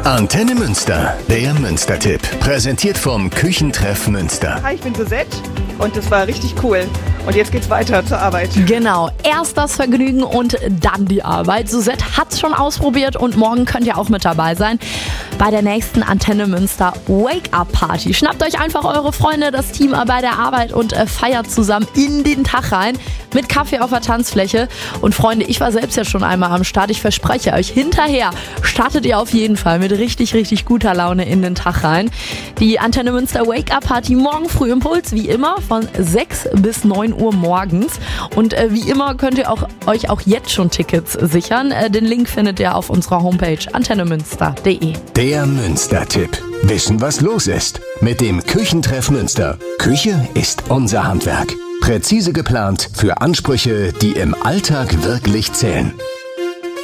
Antenne Münster, der Münster-Tipp. Präsentiert vom Küchentreff Münster. Hi, ich bin Suzette und das war richtig cool. Und jetzt geht's weiter zur Arbeit. Genau, erst das Vergnügen und dann die Arbeit. Suzette hat's schon ausprobiert und morgen könnt ihr auch mit dabei sein bei der nächsten Antenne Münster Wake-Up-Party. Schnappt euch einfach eure Freunde, das Team bei der Arbeit und feiert zusammen in den Tag rein mit Kaffee auf der Tanzfläche. Und Freunde, ich war selbst ja schon einmal am Start. Ich verspreche euch, hinterher startet ihr auf jeden Fall mit richtig, richtig guter Laune in den Tag rein. Die Antenne Münster Wake-Up-Party morgen früh im Puls, wie immer, von 6 bis 9 Uhr morgens. Und wie immer könnt ihr euch auch jetzt schon Tickets sichern. Den Link findet ihr auf unserer Homepage antennemünster.de. Der Münster-Tipp. Wissen, was los ist. Mit dem Küchentreff Münster. Küche ist unser Handwerk. Präzise geplant für Ansprüche, die im Alltag wirklich zählen.